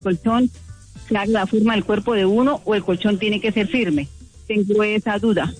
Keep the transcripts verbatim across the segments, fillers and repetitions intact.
colchón que haga la forma del cuerpo de uno o el colchón tiene que ser firme? Tengo esa duda.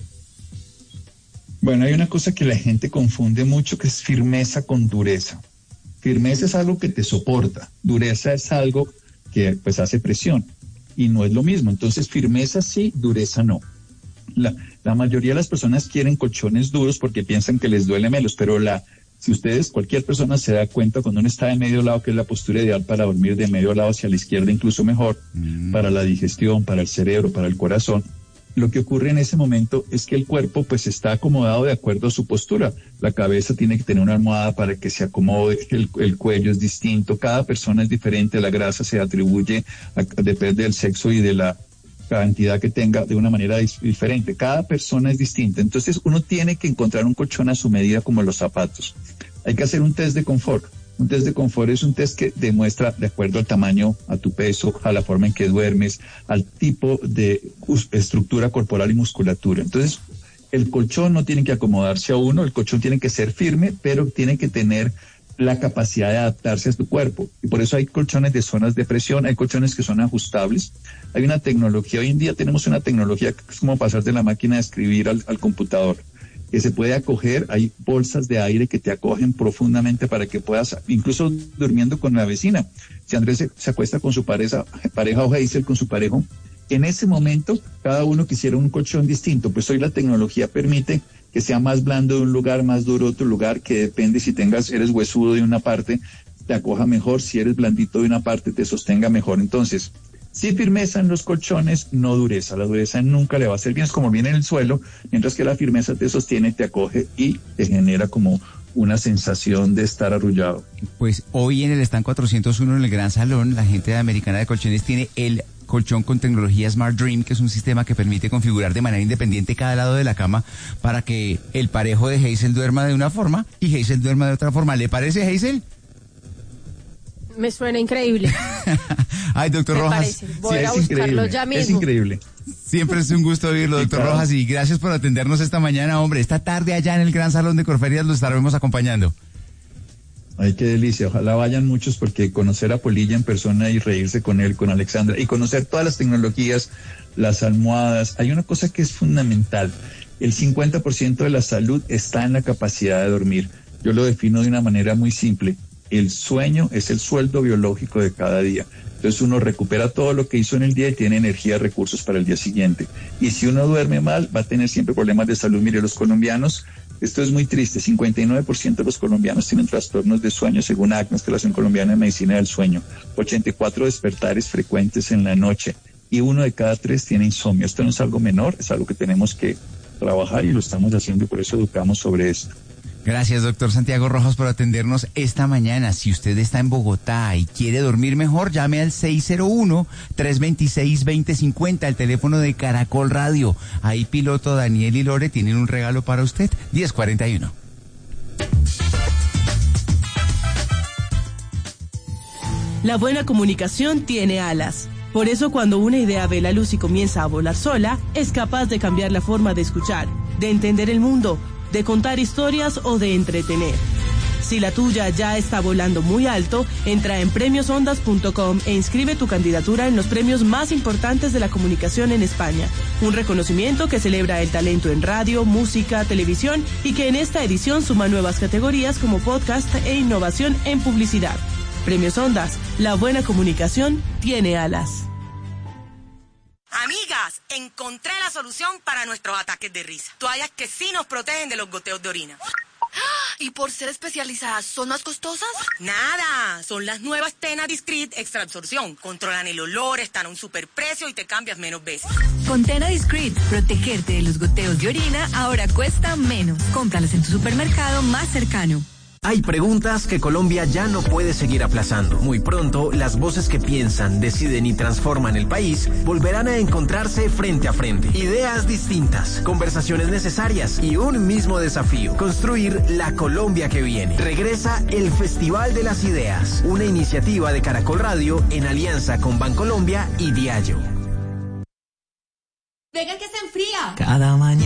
Bueno, hay una cosa que la gente confunde mucho, que es firmeza con dureza. Firmeza es algo que te soporta, dureza es algo que pues hace presión y no es lo mismo. Entonces, firmeza sí, dureza no. La, la mayoría de las personas quieren colchones duros porque piensan que les duele menos, pero la si ustedes, cualquier persona se da cuenta cuando uno está de medio lado, que es la postura ideal para dormir de medio lado hacia la izquierda, incluso mejor, mm. para la digestión, para el cerebro, para el corazón, lo que ocurre en ese momento es que el cuerpo pues está acomodado de acuerdo a su postura. La cabeza tiene que tener una almohada para que se acomode, el, el cuello es distinto, cada persona es diferente, la grasa se atribuye, a, depende del sexo y de la cantidad que tenga de una manera dis- diferente. Cada persona es distinta. Entonces uno tiene que encontrar un colchón a su medida como los zapatos. Hay que hacer un test de confort. Un test de confort es un test que demuestra de acuerdo al tamaño, a tu peso, a la forma en que duermes, al tipo de estructura corporal y musculatura. Entonces el colchón no tiene que acomodarse a uno, el colchón tiene que ser firme, pero tiene que tener la capacidad de adaptarse a tu cuerpo. Y por eso hay colchones de zonas de presión, hay colchones que son ajustables. Hay una tecnología, hoy en día tenemos una tecnología que es como pasar de la máquina de escribir al, al computador, que se puede acoger, hay bolsas de aire que te acogen profundamente para que puedas, incluso durmiendo con la vecina. Si Andrés se, se acuesta con su pareja, pareja o Hazel con su pareja, en ese momento cada uno quisiera un colchón distinto, pues hoy la tecnología permite que sea más blando de un lugar, más duro de otro lugar, que depende si tengas, eres huesudo de una parte, te acoja mejor, si eres blandito de una parte, te sostenga mejor. Entonces, sí firmeza en los colchones, no dureza. La dureza nunca le va a hacer bien, es como viene en el suelo, mientras que la firmeza te sostiene, te acoge y te genera como una sensación de estar arrullado. Pues hoy en el stand cuatrocientos uno en el Gran Salón, la gente de Americana de Colchones tiene el colchón con tecnología Smart Dream, que es un sistema que permite configurar de manera independiente cada lado de la cama para que el parejo de Hazel duerma de una forma y Hazel duerma de otra forma. ¿Le parece, Hazel? Me suena increíble. Ay, doctor Me Rojas. parece. Voy sí, a buscarlo ya mismo. Es increíble. Siempre es un gusto oírlo, doctor sí, claro. Rojas, y gracias por atendernos esta mañana, hombre. Esta tarde allá en el Gran Salón de Corferias lo estaremos acompañando. Ay, qué delicia. Ojalá vayan muchos, porque conocer a Polilla en persona y reírse con él, con Alexandra, y conocer todas las tecnologías, las almohadas. Hay una cosa que es fundamental. El cincuenta por ciento de la salud está en la capacidad de dormir. Yo lo defino de una manera muy simple. El sueño es el sueldo biológico de cada día. Entonces uno recupera todo lo que hizo en el día y tiene energía, recursos para el día siguiente. Y si uno duerme mal, va a tener siempre problemas de salud. Mire, los colombianos, esto es muy triste, cincuenta y nueve por ciento de los colombianos tienen trastornos de sueño, según A C N, Constelación Colombiana de Medicina del Sueño. ochenta y cuatro despertares frecuentes en la noche y uno de cada tres tiene insomnio. Esto no es algo menor, es algo que tenemos que trabajar y lo estamos haciendo y por eso educamos sobre esto. Gracias, doctor Santiago Rojas, por atendernos esta mañana. Si usted está en Bogotá y quiere dormir mejor, llame al seis cero uno, tres dos seis, dos cero cinco cero, el teléfono de Caracol Radio. Ahí piloto Daniel y Lore tienen un regalo para usted, diez cuarenta y uno. La buena comunicación tiene alas. Por eso, cuando una idea ve la luz y comienza a volar sola, es capaz de cambiar la forma de escuchar, de entender el mundo, de contar historias o de entretener. Si la tuya ya está volando muy alto, entra en premios ondas punto com e inscribe tu candidatura en los premios más importantes de la comunicación en España. Un reconocimiento que celebra el talento en radio, música, televisión y que en esta edición suma nuevas categorías como podcast e innovación en publicidad. Premios Ondas, la buena comunicación tiene alas. Amigas, encontré la solución para nuestros ataques de risa. Toallas que sí nos protegen de los goteos de orina. ¿Y por ser especializadas, son más costosas? Nada, son las nuevas Tena Discreet Extra Absorción. Controlan el olor, están a un superprecio y te cambias menos veces. Con Tena Discreet, protegerte de los goteos de orina ahora cuesta menos. Cómpralas en tu supermercado más cercano. Hay preguntas que Colombia ya no puede seguir aplazando. Muy pronto, las voces que piensan, deciden y transforman el país volverán a encontrarse frente a frente. Ideas distintas, conversaciones necesarias y un mismo desafío: construir la Colombia que viene. Regresa el Festival de las Ideas, una iniciativa de Caracol Radio en alianza con Bancolombia y Diageo. Venga que se enfría. Cada mañana.